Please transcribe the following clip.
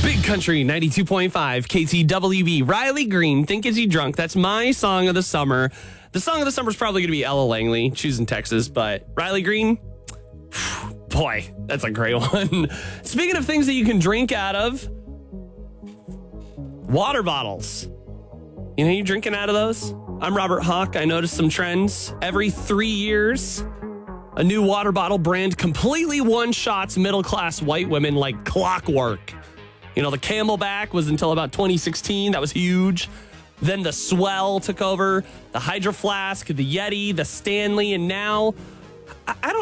Big Country 92.5 KTWB. Riley Green, Think Is He Drunk? That's my song of the summer. The song of the summer is probably going to be Ella Langley, Choosing Texas, but Riley Green, boy, that's a great one. Speaking of things that you can drink out of, water bottles. You know, you drinking out of those? I'm Robert Hawk. I noticed some trends. Every 3 years, a new water bottle brand completely one-shots middle-class white women like clockwork. You know, the Camelback was until about 2016. That was huge. Then the Swell took over, the Hydro Flask, the Yeti, the Stanley, and now, I don't